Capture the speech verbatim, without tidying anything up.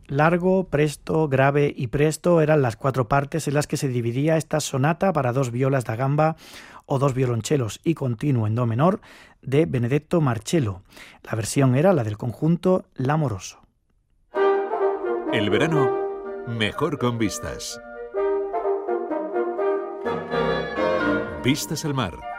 Largo, presto, grave y presto eran las cuatro partes en las que se dividía esta sonata para dos violas da gamba o dos violonchelos y continuo en do menor de Benedetto Marcello. La versión era la del conjunto L'Amoroso. El verano mejor con vistas. Vistas al mar.